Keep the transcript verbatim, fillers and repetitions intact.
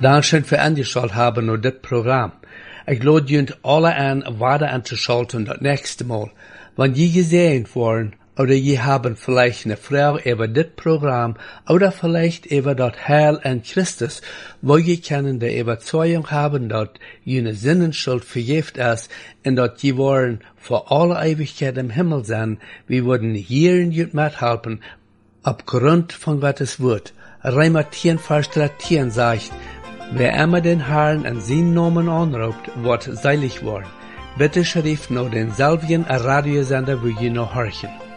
Dankeschön für angeschaut haben und das Programm. Ich lade junt alle an, weiter anzuschalten das nächste Mal. Wenn je gesehen worden, oder je haben vielleicht eine Frage über das Programm, oder vielleicht über das Heil an Christus, wo je können die Überzeugung haben, dass jene Sinnenschuld vergift ist, und dass je wollen vor alle Ewigkeit im Himmel sein, wir würden hier in jut mithelfen, aufgrund von Gottes Wort. Römer zehn, Vers dreizehn sagt, wer immer den Herrn an seinen Namen anruft, wird seilig worden. Bitte schrift noch denselben Radiosender, wo ihr noch horchen.